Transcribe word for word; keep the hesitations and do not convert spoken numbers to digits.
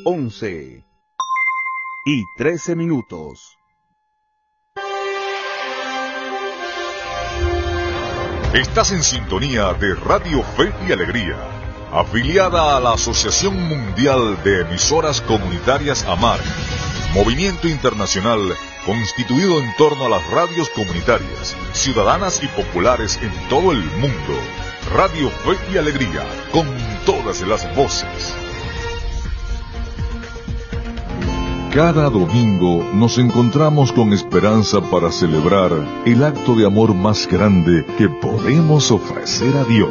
once y trece minutos. Estás en sintonía de Radio Fe y Alegría, afiliada a la Asociación Mundial de Emisoras Comunitarias AMAR, movimiento internacional constituido en torno a las radios comunitarias, ciudadanas y populares en todo el mundo. Radio Fe y Alegría, con todas las voces. Cada domingo nos encontramos con esperanza para celebrar el acto de amor más grande que podemos ofrecer a Dios.